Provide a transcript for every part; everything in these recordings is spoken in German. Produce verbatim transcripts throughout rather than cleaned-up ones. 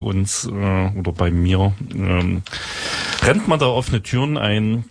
uns äh, oder bei mir ähm, rennt man da offene Türen ein.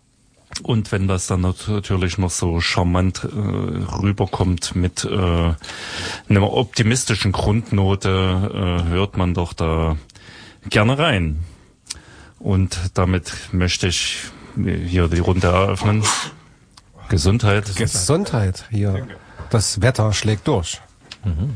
Und wenn das dann natürlich noch so charmant äh, rüberkommt mit äh, einer optimistischen Grundnote, äh, hört man doch da gerne rein. Und damit möchte ich hier die Runde eröffnen. Gesundheit. Gesundheit hier. Das Wetter schlägt durch. Mhm.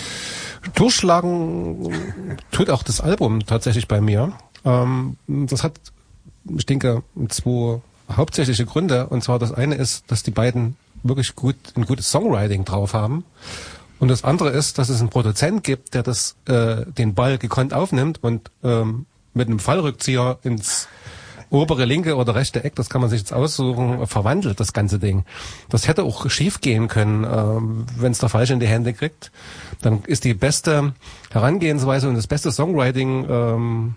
Durchschlagen tut auch das Album tatsächlich bei mir. Ähm, das hat, ich denke, zwei hauptsächliche Gründe. Und zwar das eine ist, dass die beiden wirklich gut ein gutes Songwriting drauf haben. Und das andere ist, dass es einen Produzent gibt, der das äh, den Ball gekonnt aufnimmt und ähm, mit einem Fallrückzieher ins obere linke oder rechte Eck, das kann man sich jetzt aussuchen, verwandelt das ganze Ding. Das hätte auch schief gehen können, ähm, wenn es der Falsche in die Hände kriegt. Dann ist die beste Herangehensweise und das beste Songwriting ähm,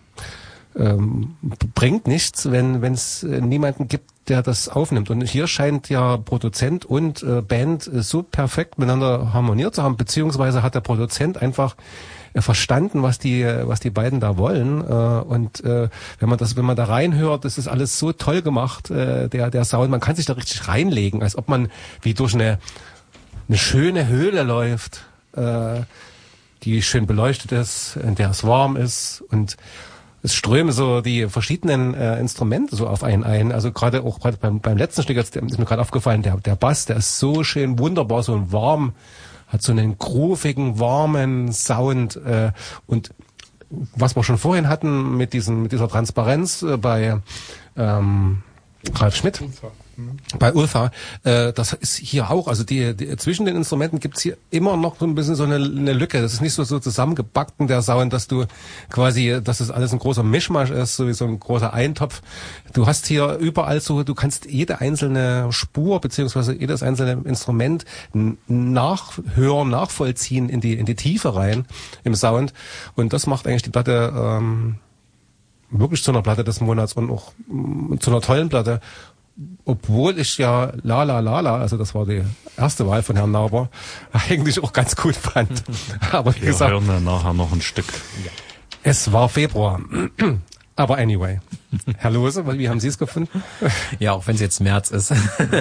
ähm, bringt nichts, wenn wenn es niemanden gibt, der das aufnimmt. Und hier scheint ja Produzent und äh, Band äh, so perfekt miteinander harmoniert zu haben, beziehungsweise hat der Produzent einfach äh, verstanden, was die was die beiden da wollen. Äh, und äh, wenn man das, wenn man da reinhört, das ist alles so toll gemacht, äh, der der Sound. Man kann sich da richtig reinlegen, als ob man wie durch eine eine schöne Höhle läuft, äh, die schön beleuchtet ist, in der es warm ist und es strömen so die verschiedenen äh, Instrumente so auf einen ein. Also gerade auch gerade beim, beim letzten Stück ist mir gerade aufgefallen, der, der Bass, der ist so schön wunderbar, so ein warm, hat so einen groovigen, warmen Sound. Äh, und was wir schon vorhin hatten mit diesen mit dieser Transparenz äh, bei ähm, Ralf Schmidt. Bei Ulfa, äh, das ist hier auch, also die, die zwischen den Instrumenten gibt's hier immer noch so ein bisschen so eine, eine Lücke. Das ist nicht so, so zusammengebacken, der Sound, dass du quasi, dass das alles ein großer Mischmasch ist, so wie so ein großer Eintopf. Du hast hier überall so, du kannst jede einzelne Spur beziehungsweise jedes einzelne Instrument nachhören, nachvollziehen in die in die Tiefe rein im Sound. Und das macht eigentlich die Platte ähm, wirklich zu einer Platte des Monats und auch ähm, zu einer tollen Platte. Obwohl ich ja La La La La, also das war die erste Wahl von Herrn Nauber, eigentlich auch ganz gut fand. Aber wie Wir gesagt, hören dann nachher noch ein Stück. es war Februar. Aber anyway. Herr Lose, wie haben Sie es gefunden? Ja, auch wenn es jetzt März ist,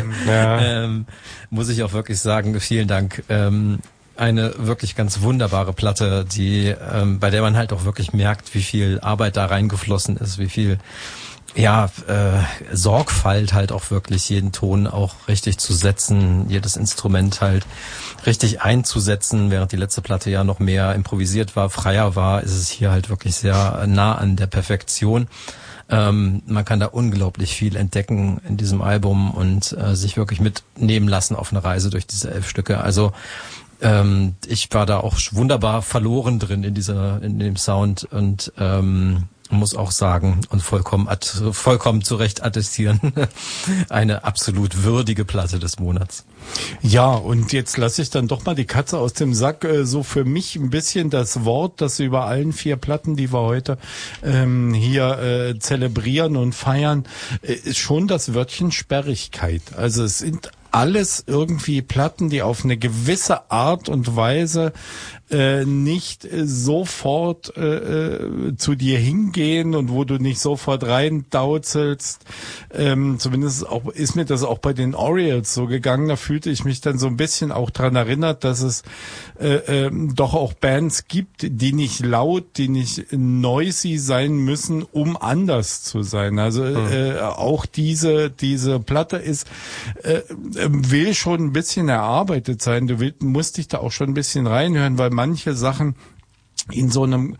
Ja. ähm, muss ich auch wirklich sagen, vielen Dank. Ähm, eine wirklich ganz wunderbare Platte, die ähm, bei der man halt auch wirklich merkt, wie viel Arbeit da reingeflossen ist, wie viel ja, äh, Sorgfalt halt auch wirklich, jeden Ton auch richtig zu setzen, jedes Instrument halt richtig einzusetzen, während die letzte Platte ja noch mehr improvisiert war, freier war, ist es hier halt wirklich sehr nah an der Perfektion. Ähm, man kann da unglaublich viel entdecken in diesem Album und äh, sich wirklich mitnehmen lassen auf eine Reise durch diese elf Stücke. Also ähm, ich war da auch wunderbar verloren drin in dieser, in dem Sound und ähm, muss auch sagen und vollkommen vollkommen zu Recht attestieren, eine absolut würdige Platte des Monats. Ja, und jetzt lasse ich dann doch mal die Katze aus dem Sack. So für mich ein bisschen das Wort, das über allen vier Platten, die wir heute ähm, hier äh, zelebrieren und feiern, äh, ist schon das Wörtchen Sperrigkeit. Also es sind alles irgendwie Platten, die auf eine gewisse Art und Weise äh, nicht äh, sofort äh, zu dir hingehen und wo du nicht sofort reindauzelst. Ähm, zumindest auch, ist mir das auch bei den Orioles so gegangen. Da fühlte ich mich dann so ein bisschen auch dran erinnert, dass es äh, äh, doch auch Bands gibt, die nicht laut, die nicht noisy sein müssen, um anders zu sein. Also äh, auch diese diese Platte ist äh, will schon ein bisschen erarbeitet sein. Du willst, musst dich da auch schon ein bisschen reinhören, weil manche Sachen in so einem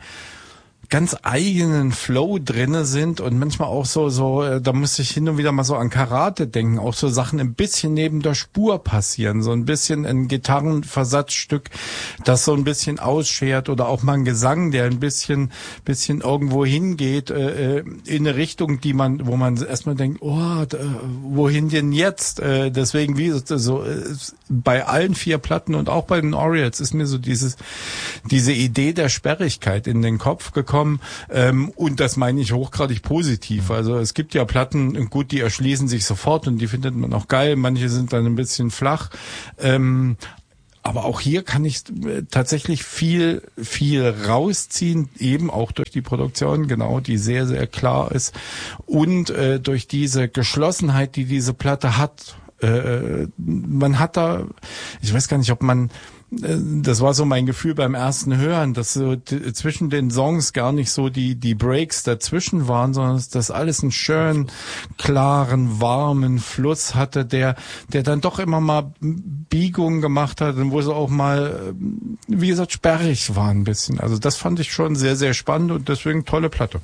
ganz eigenen Flow drinne sind und manchmal auch so, so, da muss ich hin und wieder mal so an Karate denken, auch so Sachen ein bisschen neben der Spur passieren, so ein bisschen ein Gitarrenversatzstück, das so ein bisschen ausschert oder auch mal ein Gesang, der ein bisschen, bisschen irgendwo hingeht, äh, in eine Richtung, die man, wo man erstmal denkt, oh, da, wohin denn jetzt? Äh, deswegen, wie so, äh, bei allen vier Platten und auch bei den Orioles ist mir so dieses, diese Idee der Sperrigkeit in den Kopf gekommen. Ähm, und das meine ich hochgradig positiv. Also es gibt ja Platten, gut, die erschließen sich sofort und die findet man auch geil. Manche sind dann ein bisschen flach. Ähm, aber auch hier kann ich tatsächlich viel, viel rausziehen, eben auch durch die Produktion, genau, die sehr, sehr klar ist und äh, durch diese Geschlossenheit, die diese Platte hat. Äh, man hat da, ich weiß gar nicht, ob man, äh, das war so mein Gefühl beim ersten Hören, dass so d- zwischen den Songs gar nicht so die die Breaks dazwischen waren, sondern dass das alles einen schönen, klaren, warmen Fluss hatte, der der dann doch immer mal Biegungen gemacht hat und wo es auch mal, wie gesagt, sperrig war ein bisschen. Also das fand ich schon sehr, sehr spannend und deswegen tolle Platte.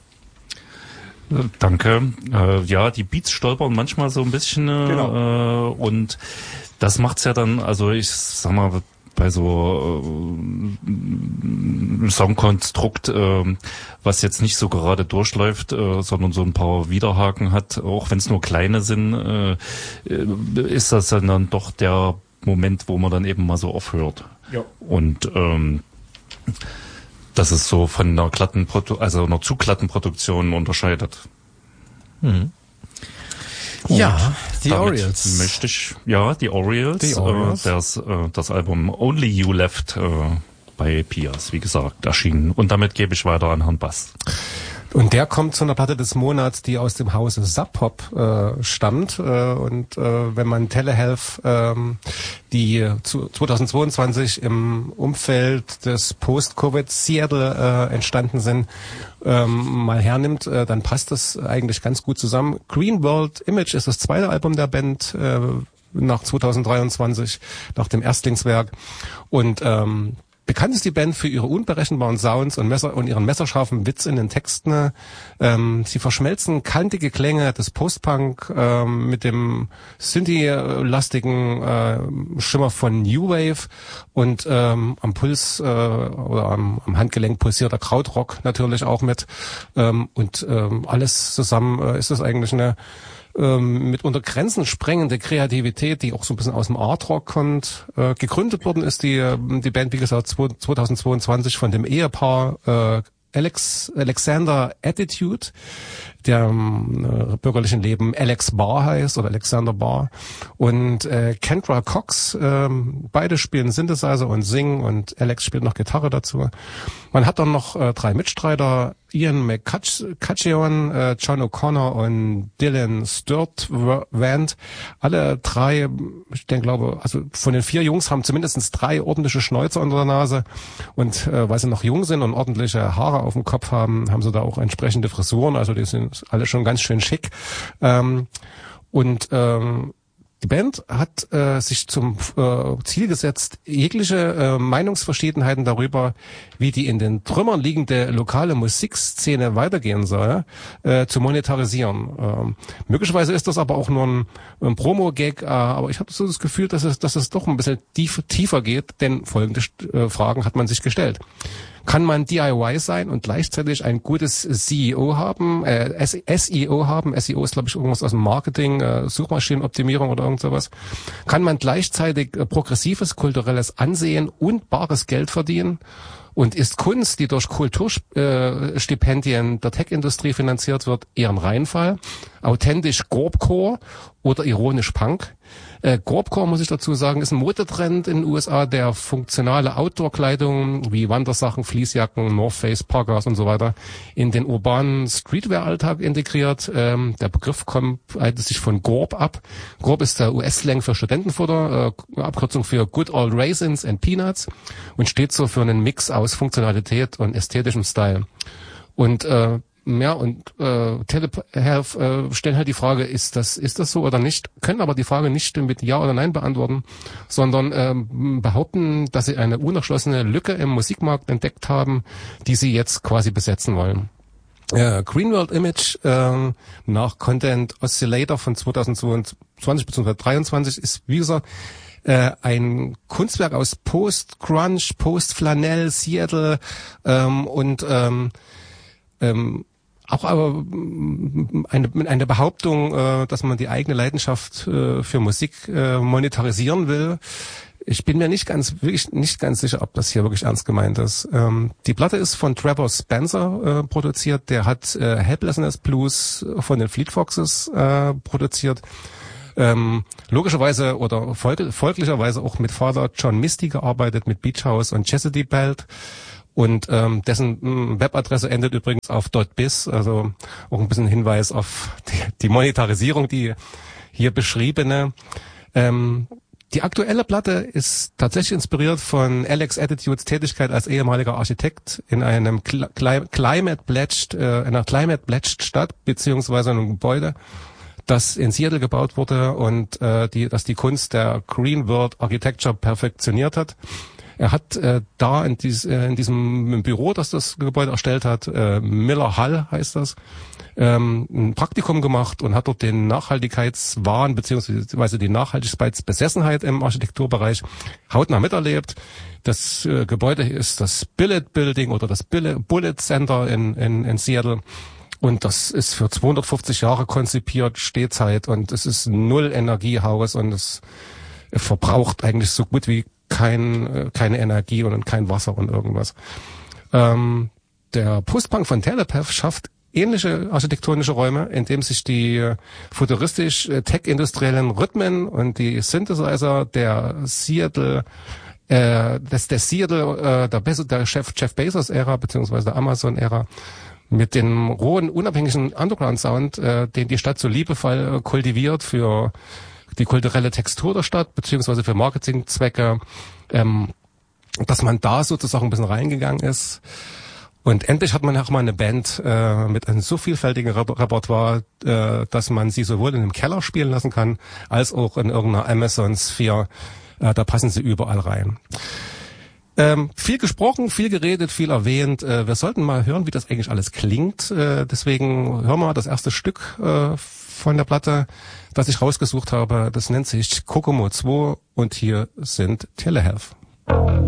Danke. Äh, ja, die Beats stolpern manchmal so ein bisschen äh, Genau. äh, und das macht's ja dann, also ich sag mal, bei so äh, Songkonstrukt, äh, was jetzt nicht so gerade durchläuft, äh, sondern so ein paar Widerhaken hat, auch wenn es nur kleine sind, äh, ist das dann, dann doch der Moment, wo man dann eben mal so aufhört. Ja. Und ähm, dass es so von einer glatten, Produ- also einer zu glatten Produktion unterscheidet. Mhm. Ja, die Damit Orioles. Möchte ich, ja, die Orioles. Die Orioles. Äh, das, äh, das Album Only You Left äh, bei Pias, wie gesagt, erschienen. Und damit gebe ich weiter an Herrn Bass. Und der kommt zu einer Platte des Monats, die aus dem Hause Sub Pop äh, stammt. Äh, und äh, wenn man Telehealth, ähm, die zu, zweitausendzweiundzwanzig im Umfeld des Post-Covid Seattle äh, entstanden sind, ähm, mal hernimmt, äh, dann passt das eigentlich ganz gut zusammen. Green World Image ist das zweite Album der Band äh, nach zweitausenddreiundzwanzig, nach dem Erstlingswerk. Und ähm, bekannt ist die Band für ihre unberechenbaren Sounds und, Messer und ihren messerscharfen Witz in den Texten. Ähm, sie verschmelzen kantige Klänge des Post-Punk ähm, mit dem Synthie-lastigen äh, Schimmer von New Wave und ähm, am Puls äh, oder am, am Handgelenk pulsierter Krautrock natürlich auch mit. Ähm, und ähm, alles zusammen äh, ist es eigentlich eine ähm, mitunter Grenzen sprengende Kreativität, die auch so ein bisschen aus dem Art-Rock kommt. Äh, gegründet worden ist die die Band, wie gesagt, zweitausendzweiundzwanzig von dem Ehepaar äh, Alex, Alexander Attitude, der im äh, bürgerlichen Leben Alex Barr heißt oder Alexander Barr, und äh, Kendra Cox. Äh, beide spielen Synthesizer und singen und Alex spielt noch Gitarre dazu. Man hat dann noch äh, drei Mitstreiter, Ian McCutcheon, äh, John O'Connor und Dylan Sturtevant. Alle drei, ich denke, glaube, also von den vier Jungs haben zumindest drei ordentliche Schnäuzer unter der Nase. Und äh, weil sie noch jung sind und ordentliche Haare auf dem Kopf haben, haben sie da auch entsprechende Frisuren. Also die sind alle schon ganz schön schick. Ähm, und ähm, die Band hat äh, sich zum äh, Ziel gesetzt, jegliche äh, Meinungsverschiedenheiten darüber, wie die in den Trümmern liegende lokale Musikszene weitergehen soll, äh, zu monetarisieren. Ähm, möglicherweise ist das aber auch nur ein, ein Promo-Gag, äh, aber ich habe so das Gefühl, dass es, dass es doch ein bisschen tief, tiefer geht, denn folgende äh, Fragen hat man sich gestellt. Kann man D I Y sein und gleichzeitig ein gutes C E O haben, äh, S E O haben? S E O ist, glaube ich, irgendwas aus dem Marketing, äh, Suchmaschinenoptimierung oder irgend sowas. Kann man gleichzeitig äh, progressives kulturelles Ansehen und bares Geld verdienen? Und ist Kunst, die durch Kulturstipendien der Tech-Industrie finanziert wird, eher ein Reinfall? Authentisch Gorpcore oder ironisch Punk? Äh, Gorpcore, muss ich dazu sagen, ist ein Modetrend in den U S A, der funktionale Outdoor-Kleidung wie Wandersachen, Fließjacken, North Face, Parkas und so weiter in den urbanen Streetwear-Alltag integriert. Ähm, der Begriff kommt leitet sich von Gorp ab. Gorp ist der U S-Slang für Studentenfutter, äh, Abkürzung für Good Old Raisins and Peanuts, und steht so für einen Mix aus Funktionalität und ästhetischem Style. Und äh, ja, und äh, Telehealth äh, stellen halt die Frage, ist das ist das so oder nicht, können aber die Frage nicht mit Ja oder Nein beantworten, sondern ähm, behaupten, dass sie eine unerschlossene Lücke im Musikmarkt entdeckt haben, die sie jetzt quasi besetzen wollen. Äh, Green World Image äh, nach Content Oscillator von zweitausendzweiundzwanzig bzw. dreiundzwanzig ist, wie gesagt, äh, ein Kunstwerk aus Post-Grunge, Post-Flanell, Seattle ähm, und ähm, ähm, auch aber eine, eine Behauptung, äh, dass man die eigene Leidenschaft äh, für Musik äh, monetarisieren will. Ich bin mir nicht ganz, wirklich nicht ganz sicher, ob das hier wirklich ernst gemeint ist. Ähm, die Platte ist von Trevor Spencer äh, produziert. Der hat äh, Helplessness Blues von den Fleet Foxes äh, produziert. Ähm, logischerweise oder folg- folglicherweise auch mit Vater John Misty gearbeitet, mit Beach House und Chastity Belt. Und ähm, dessen mh, Webadresse endet übrigens auf .biz, also auch ein bisschen Hinweis auf die, die Monetarisierung, die hier beschriebene. Ähm, die aktuelle Platte ist tatsächlich inspiriert von Alex Attitudes Tätigkeit als ehemaliger Architekt in einem Cl- Cli- Climate Pledged, äh, in einer Climate Pledged Stadt beziehungsweise einem Gebäude, das in Seattle gebaut wurde und äh, die, das die Kunst der Green World Architecture perfektioniert hat. Er hat äh, da in, dies, äh, in diesem Büro, das das Gebäude erstellt hat, äh, Miller Hall heißt das, ähm, ein Praktikum gemacht und hat dort den Nachhaltigkeitswahn beziehungsweise die Nachhaltigkeitsbesessenheit im Architekturbereich hautnah miterlebt. Das äh, Gebäude ist das Billet Building oder das Bullitt Center in, in, in Seattle. Und das ist für zweihundertfünfzig Jahre konzipiert, Stehzeit, und es ist ein Null-Energiehaus und es verbraucht eigentlich so gut wie kein, keine Energie und kein Wasser und irgendwas. Ähm, der Postpunk von Telepath schafft ähnliche architektonische Räume, in dem sich die futuristisch-tech-industriellen Rhythmen und die Synthesizer der Seattle, äh, des, der Seattle, äh, der, Be- der Chef, Jeff Bezos-Ära beziehungsweise der Amazon-Ära mit dem rohen, unabhängigen Underground-Sound, äh, den die Stadt so liebevoll äh, kultiviert für die kulturelle Textur der Stadt, beziehungsweise für Marketingzwecke, ähm, dass man da sozusagen ein bisschen reingegangen ist. Und endlich hat man auch mal eine Band äh, mit einem so vielfältigen Re- Repertoire, äh, dass man sie sowohl in einem Keller spielen lassen kann, als auch in irgendeiner Amazon-Sphäre. Äh, da passen sie überall rein. Ähm, viel gesprochen, viel geredet, viel erwähnt. Äh, wir sollten mal hören, wie das eigentlich alles klingt. Äh, deswegen hören wir das erste Stück äh, von der Platte, das ich rausgesucht habe. Das nennt sich Kokomo zwei und hier sind Telehealth.